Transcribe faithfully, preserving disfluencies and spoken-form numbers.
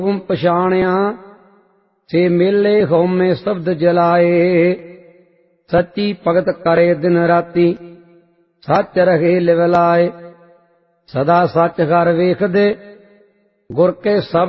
तुम पछाणिया से मेले होमे शब्द जलाए। सच्ची भगत करे दिन राती सच रहे लिवलाए। सदा सच घर वेखदे गुर के सब